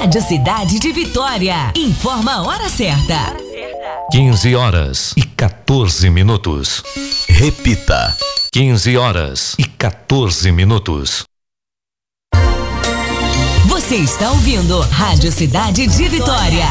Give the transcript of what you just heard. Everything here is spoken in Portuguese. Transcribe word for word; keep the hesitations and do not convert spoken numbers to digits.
Rádio Cidade de Vitória. Informa a hora certa. quinze horas e quatorze minutos. Repita. quinze horas e quatorze minutos. Você está ouvindo Rádio Cidade de Vitória.